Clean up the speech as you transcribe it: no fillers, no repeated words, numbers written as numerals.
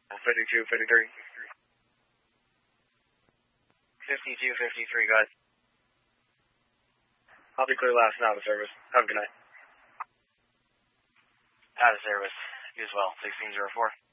52, 53. 52, 53, guys. I'll be clear last and out of service. Have a good night. Out of service. You as well, 1604.